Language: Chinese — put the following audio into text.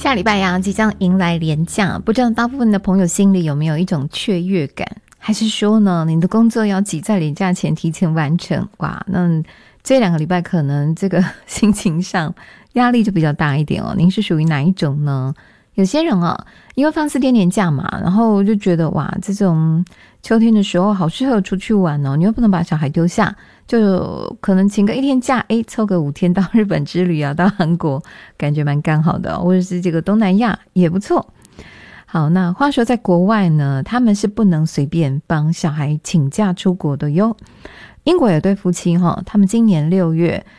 下礼拜呀，即将迎来连假，不知道大部分的朋友心里有没有一种雀跃感，还是说呢，你的工作要挤在连假前提前完成？哇，那这2个礼拜可能这个心情上压力就比较大一点哦。您是属于哪一种呢？有些人啊，因为放4天年假嘛，然后就觉得哇，这种秋天的时候好适合出去玩哦，你又不能把小孩丢下，就可能请个1天假，凑个5天到日本之旅啊，到韩国，感觉蛮刚好的哦，或者是这个东南亚也不错。好，那话说在国外呢，他们是不能随便帮小孩请假出国的哟。英国有对夫妻他们今年6月